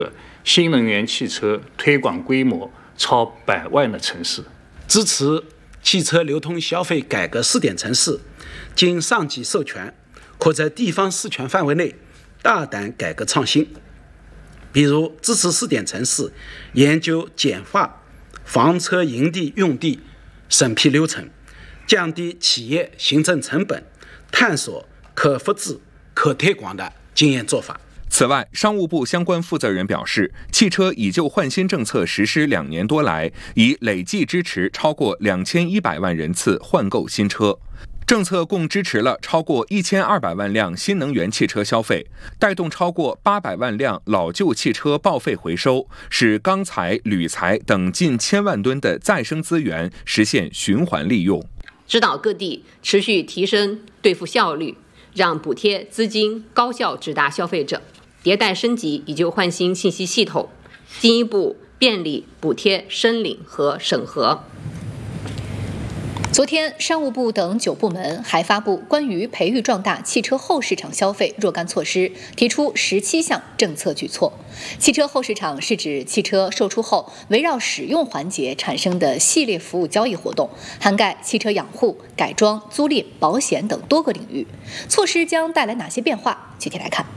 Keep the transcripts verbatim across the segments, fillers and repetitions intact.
新能源汽车推广规模超百万的城市， 支持汽车流通消费改革试点城市经上级授权，可在地方事权范围内大胆改革创新。比如支持试点城市研究简化房车营地用地审批流程，降低企业行政成本，探索可复制、可推广的经验做法。 此外，商务部相关负责人表示，汽车以旧换新政策实施两年多来，已累计支持超过两千一百万人次换购新车。政策共支持了超过一千二百万辆新能源汽车消费，带动超过八百万辆老旧汽车报废回收，使钢材、铝材等近千万吨的再生资源实现循环利用。 指导各地持续提升兑付效率，让补贴资金高效直达消费者，迭代升级以旧换新信息系统，进一步便利补贴申领和审核。 昨天，商务部等九部门还发布关于培育壮大汽车后市场消费若干措施，提出十七项政策举措。汽车后市场是指汽车售出后围绕使用环节产生的系列服务交易活动，涵盖汽车养护、改装、租赁、保险等多个领域。措施将带来哪些变化？具体来看。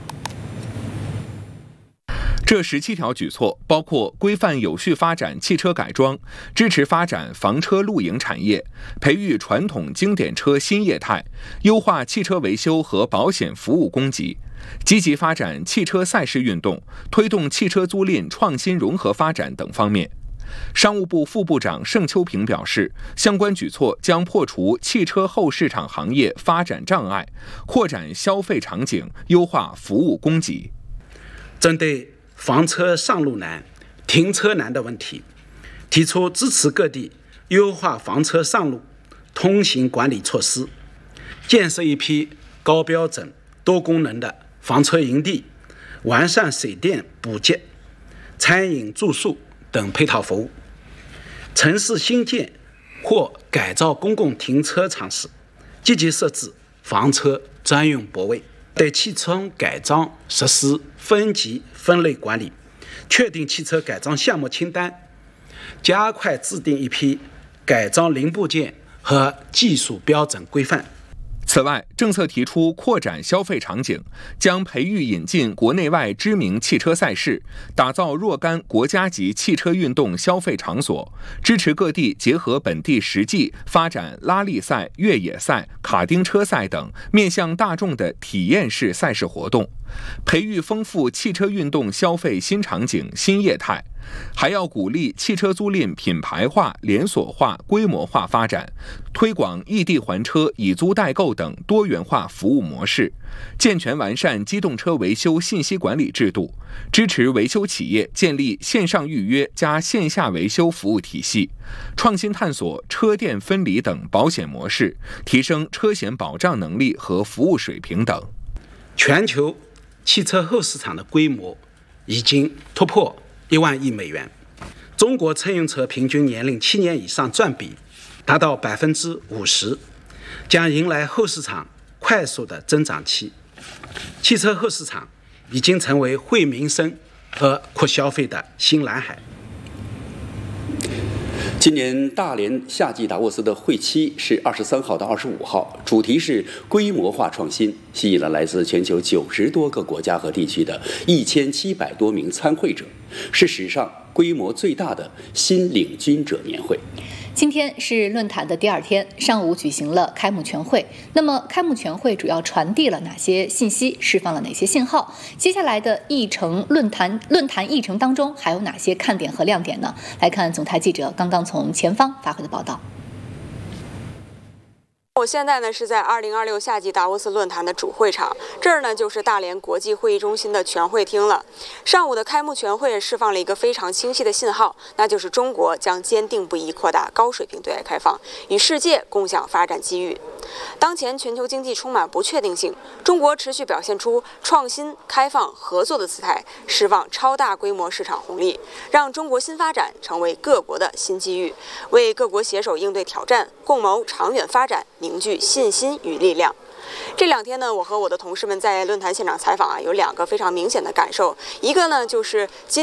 这十七条举措包括规范有序发展汽车改装，支持发展房车露营产业，培育传统经典车新业态，优化汽车维修和保险服务供给，积极发展汽车赛事运动，推动汽车租赁创新融合发展等方面。商务部副部长盛秋平表示，相关举措将破除汽车后市场行业发展障碍，扩展消费场景，优化服务供给。 针对房车上路难、停车难的问题，提出支持各地优化房车上路通行管理措施，建设一批高标准、多功能的房车营地，完善水电补给、餐饮住宿等配套服务。城市新建或改造公共停车场时，积极设置房车专用泊位，对汽车改装实施分级分类管理，确定汽车改装项目清单，加快制定一批改装零部件和技术标准规范。 此外，政策提出扩展消费场景，将培育引进国内外知名汽车赛事，打造若干国家级汽车运动消费场所，支持各地结合本地实际发展拉力赛、越野赛、卡丁车赛等面向大众的体验式赛事活动，培育丰富汽车运动消费新场景、新业态。还要鼓励汽车租赁品牌化、连锁化、规模化发展，推广异地还车、以租代购等多元化服务模式，健全完善机动车维修信息管理制度，支持维修企业建立线上预约加线下维修服务体系，创新探索车电分离等保险模式，提升车险保障能力和服务水平等。 全球汽车后市场的规模已经突破一万亿美元，中国乘用车平均年龄七年以上占比达到百分之五十，将迎来后市场快速的增长期。汽车后市场已经成为惠民生和扩消费的新蓝海。 今年大连夏季达沃斯的会期是二十三号到二十五号，主题是规模化创新，吸引了来自全球九十多个国家和地区的一千七百多名参会者，是史上规模最大的新领军者年会。 今天是论坛的第二天，上午举行了开幕全会。那么，开幕全会主要传递了哪些信息，释放了哪些信号？接下来的议程论坛论坛议程当中还有哪些看点和亮点呢？来看总台记者刚刚从前方发回的报道。 我现在呢是在二零二六夏季达沃斯论坛的主会场，这儿呢就是大连国际会议中心的全会厅了。上午的开幕全会释放了一个非常清晰的信号，那就是中国将坚定不移扩大高水平对外开放，与世界共享发展机遇。当前全球经济充满不确定性，中国持续表现出创新、开放、合作的姿态，释放超大规模市场红利，让中国新发展成为各国的新机遇，为各国携手应对挑战、共谋长远发展凝聚信心与力量。这两天呢，我和我的同事们在论坛现场采访啊，有两个非常明显的感受，一个呢就是今